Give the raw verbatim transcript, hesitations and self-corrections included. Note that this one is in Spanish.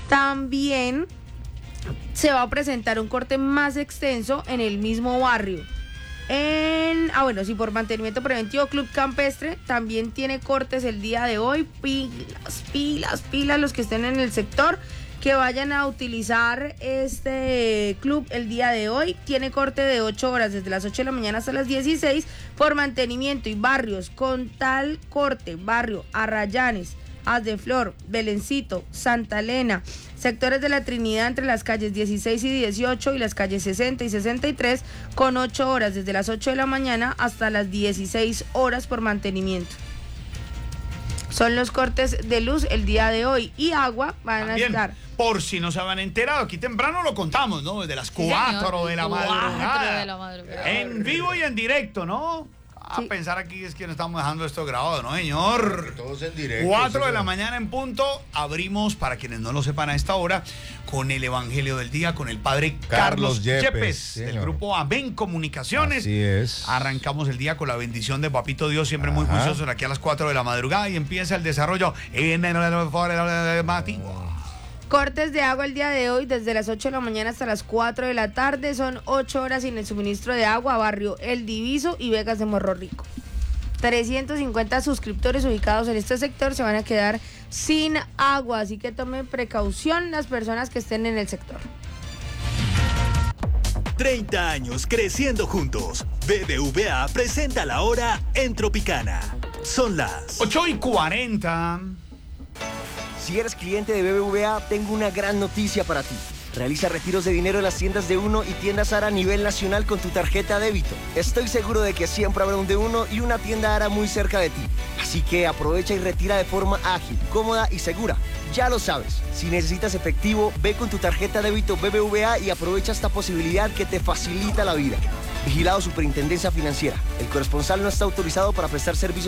También se va a presentar un corte más extenso en el mismo barrio. En, ah, bueno, sí, por mantenimiento preventivo, Club Campestre también tiene cortes el día de hoy. Pilas, pilas, pilas, los que estén en el sector, que vayan a utilizar este club el día de hoy. Tiene corte de ocho horas, desde las ocho de la mañana hasta las dieciséis, por mantenimiento. Y barrios con tal corte: barrio Arrayanes, Haz de Flor, Belencito, Santa Elena, sectores de la Trinidad entre las calles dieciséis y dieciocho y las calles sesenta y sesenta y tres, con ocho horas, desde las ocho de la mañana hasta las dieciséis horas por mantenimiento. Son los cortes de luz el día de hoy. Y agua van También, a estar. por si no se habían enterado, aquí temprano lo contamos, ¿no? Desde las Sí, cuatro señor. de la Cuatro madrugada. de la madrugada. En vivo y en directo, ¿no? A Sí. pensar aquí es que no estamos dejando esto grabado, ¿no, señor? Todos en directo. Cuatro de eso. la mañana en punto, abrimos, para quienes no lo sepan a esta hora, con el Evangelio del Día, con el padre Carlos, Carlos Yepes, Yepes, sí, del señor. grupo Amén Comunicaciones. Así es. Arrancamos el día con la bendición de Papito Dios, siempre muy Ajá. juicioso, aquí a las cuatro de la madrugada, y empieza el desarrollo en el mativo. Cortes de agua el día de hoy, desde las ocho de la mañana hasta las cuatro de la tarde. Son ocho horas sin el suministro de agua a barrio El Diviso y Vegas de Morro Rico. trescientos cincuenta suscriptores ubicados en este sector se van a quedar sin agua, así que tomen precaución las personas que estén en el sector. treinta años creciendo juntos. B B V A presenta la hora en Tropicana. Son las ocho y cuarenta. Si eres cliente de B B V A, tengo una gran noticia para ti. Realiza retiros de dinero en las tiendas de Uno y tiendas Ara a nivel nacional con tu tarjeta débito. Estoy seguro de que siempre habrá un de Uno y una tienda Ara muy cerca de ti. Así que aprovecha y retira de forma ágil, cómoda y segura. Ya lo sabes, si necesitas efectivo, ve con tu tarjeta débito B B V A y aprovecha esta posibilidad que te facilita la vida. Vigilado Superintendencia Financiera. El corresponsal no está autorizado para prestar servicios